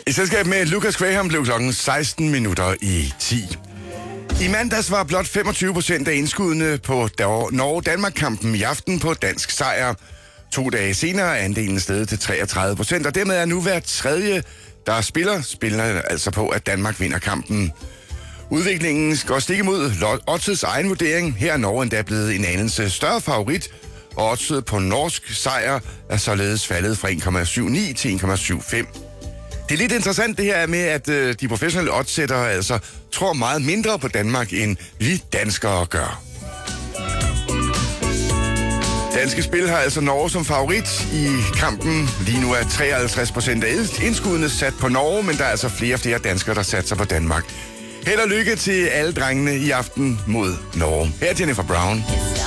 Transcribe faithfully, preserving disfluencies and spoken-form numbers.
I selskab med Lucas Graham blev klokken seksten minutter i ti. I mandags var blot femogtyve procent af indskuddene på Norge-Danmark-kampen i aften på dansk sejr. To dage senere er andelen steget til treogtredive procent, og dermed er nu hver tredje, der spiller, spiller altså på, at Danmark vinder kampen. Udviklingen går stik imod Oddsets egen vurdering. Her er Norge endda blevet en anelse større favorit, og Oddset på norsk sejr er således faldet fra en komma syv ni til en komma syv fem. Det er lidt interessant det her med, at øh, de professionelle oddsættere altså tror meget mindre på Danmark, end vi danskere gør. Danske Spil har altså Norge som favorit i kampen. Lige nu er treoghalvtreds procent af indskuddene sat på Norge, men der er altså flere og flere danskere, der satser på Danmark. Held og lykke til alle drengene i aften mod Norge. Her er Jennifer Brown.